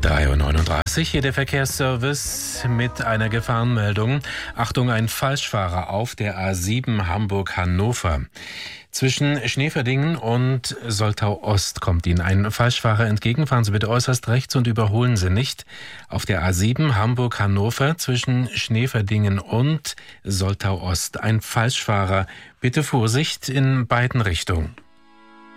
3:39 Uhr, hier der Verkehrsservice mit einer Gefahrenmeldung. Achtung, ein Falschfahrer auf der A7 Hamburg-Hannover. Zwischen Schneeverdingen und Soltau-Ost kommt Ihnen ein Falschfahrer entgegen. Fahren Sie bitte äußerst rechts und überholen Sie nicht. Auf der A7 Hamburg-Hannover zwischen Schneeverdingen und Soltau-Ost. Ein Falschfahrer. Bitte Vorsicht in beiden Richtungen.